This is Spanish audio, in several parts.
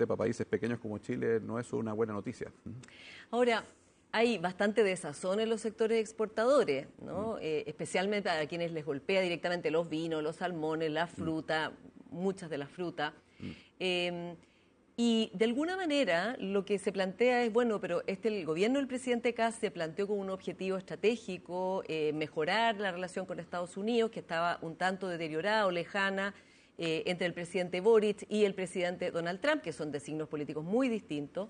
obviamente para países pequeños como Chile no es una buena noticia. Ahora, hay bastante desazón en los sectores exportadores, ¿no? Especialmente a quienes les golpea directamente los vinos, los salmones, la fruta, muchas de las frutas. Y de alguna manera lo que se plantea es, bueno, pero el gobierno del presidente Kast se planteó como un objetivo estratégico mejorar la relación con Estados Unidos, que estaba un tanto deteriorada o lejana entre el presidente Boric y el presidente Donald Trump, que son de signos políticos muy distintos.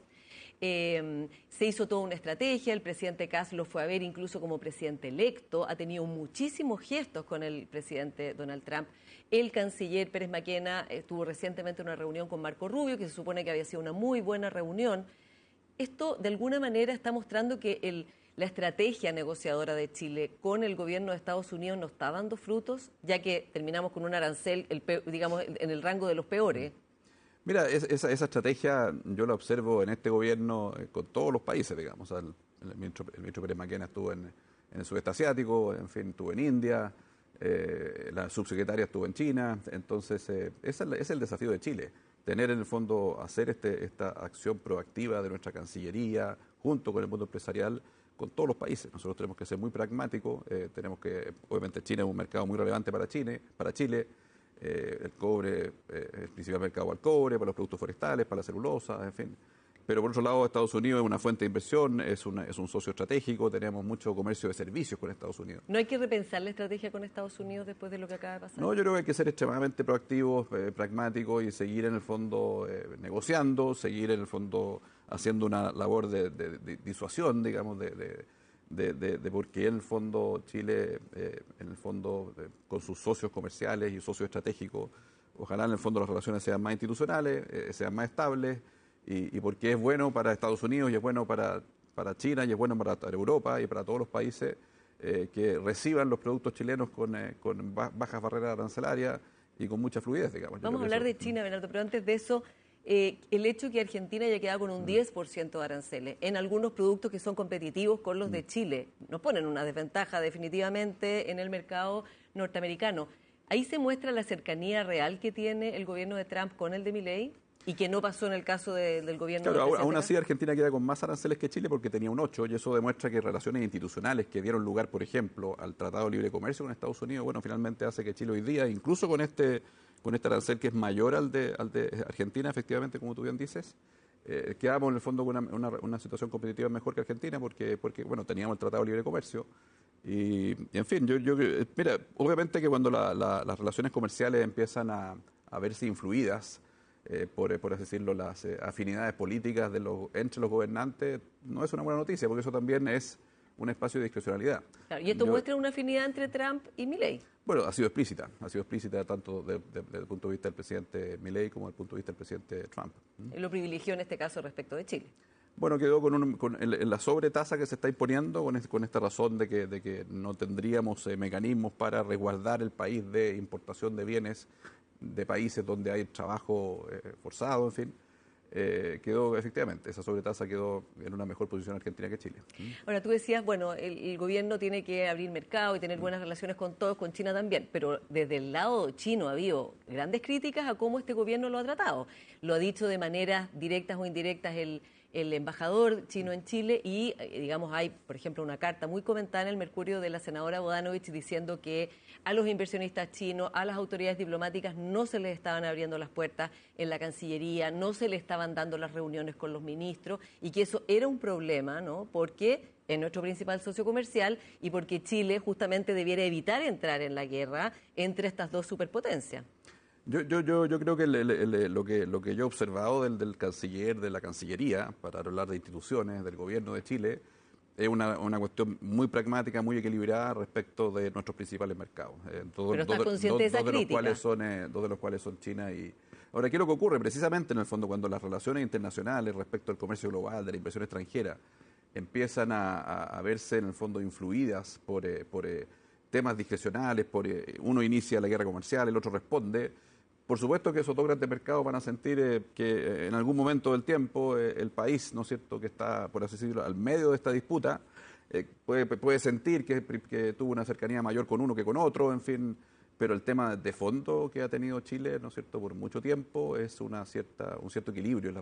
Se hizo toda una estrategia, el presidente Kast lo fue a ver incluso como presidente electo, ha tenido muchísimos gestos con el presidente Donald Trump. El canciller Pérez Maquena tuvo recientemente una reunión con Marco Rubio, que se supone que había sido una muy buena reunión. Esto, de alguna manera, está mostrando que la estrategia negociadora de Chile con el gobierno de Estados Unidos no está dando frutos, ya que terminamos con un arancel, digamos, en el rango de los peores. Mira, esa estrategia yo la observo en este gobierno con todos los países, digamos. El ministro Pérez Maquena estuvo en el sudeste asiático, en fin, estuvo en India, la subsecretaria estuvo en China. Entonces, ese es el desafío de Chile, tener en el fondo, hacer esta acción proactiva de nuestra Cancillería, junto con el mundo empresarial, con todos los países. Nosotros tenemos que ser muy pragmáticos, obviamente China es un mercado muy relevante para Chile. El cobre es el principal mercado para el cobre, para los productos forestales, para la celulosa, en fin. Pero por otro lado, Estados Unidos es una fuente de inversión, es un socio estratégico, tenemos mucho comercio de servicios con Estados Unidos. ¿No hay que repensar la estrategia con Estados Unidos después de lo que acaba de pasar? No, yo creo que hay que ser extremadamente proactivos, pragmáticos y seguir en el fondo negociando, seguir en el fondo haciendo una labor de disuasión, digamos, porque en el fondo Chile, con sus socios comerciales y socios estratégicos, ojalá en el fondo las relaciones sean más institucionales, sean más estables, y porque es bueno para Estados Unidos y es bueno para China y es bueno para Europa y para todos los países que reciban los productos chilenos con bajas barreras arancelarias y con mucha fluidez, digamos. Vamos a hablar de China, Bernardo, pero antes de eso, el hecho de que Argentina haya quedado con un 10% de aranceles en algunos productos que son competitivos con los de Chile, nos ponen una desventaja definitivamente en el mercado norteamericano. Ahí se muestra la cercanía real que tiene el gobierno de Trump con el de Milei y que no pasó en el caso del gobierno del presidente aún así Kast. Argentina queda con más aranceles que Chile porque tenía un 8 y eso demuestra que relaciones institucionales que dieron lugar, por ejemplo, al Tratado de Libre Comercio con Estados Unidos, bueno, finalmente hace que Chile hoy día, incluso con este arancel que es mayor al de Argentina, efectivamente, como tú bien dices, quedamos en el fondo con una situación competitiva mejor que Argentina porque bueno, teníamos el Tratado de Libre Comercio. Y en fin, mira, obviamente que cuando las relaciones comerciales empiezan a verse influidas por así decirlo, las afinidades políticas entre los gobernantes, no es una buena noticia, porque eso también es un espacio de discrecionalidad. Claro, y esto muestra una afinidad entre Trump y Milei. Bueno, ha sido explícita tanto desde el punto de vista del presidente Milei como desde el punto de vista del presidente Trump. Lo privilegió en este caso respecto de Chile. Bueno, quedó en la sobretasa que se está imponiendo con esta razón de que no tendríamos mecanismos para resguardar el país de importación de bienes de países donde hay trabajo forzado, en fin. Efectivamente, esa sobretasa quedó en una mejor posición Argentina que Chile. Ahora, tú decías, bueno, el gobierno tiene que abrir mercado y tener buenas relaciones con todos, con China también, pero desde el lado chino ha habido grandes críticas a cómo este gobierno lo ha tratado. Lo ha dicho de maneras directas o indirectas el embajador chino en Chile y, digamos, hay, por ejemplo, una carta muy comentada en el Mercurio de la senadora Bodanovich diciendo que a los inversionistas chinos, a las autoridades diplomáticas no se les estaban abriendo las puertas en la Cancillería, no se les estaban dando las reuniones con los ministros y que eso era un problema, ¿no? Porque es nuestro principal socio comercial y porque Chile justamente debiera evitar entrar en la guerra entre estas dos superpotencias. Yo creo que lo que yo he observado del canciller, de la Cancillería, para hablar de instituciones, del gobierno de Chile, es una cuestión muy pragmática, muy equilibrada respecto de nuestros principales mercados. Pero estás consciente de esa crítica. Dos de los cuales son China y... Ahora, ¿qué es lo que ocurre? Precisamente, en el fondo, cuando las relaciones internacionales respecto al comercio global, de la inversión extranjera, empiezan a verse, en el fondo, influidas por temas discrecionales, uno inicia la guerra comercial, el otro responde. Por supuesto que esos dos grandes mercados van a sentir que en algún momento del tiempo el país, ¿no es cierto?, que está, por así decirlo, al medio de esta disputa, puede sentir que tuvo una cercanía mayor con uno que con otro, en fin, pero el tema de fondo que ha tenido Chile, ¿no es cierto?, por mucho tiempo es un cierto equilibrio en la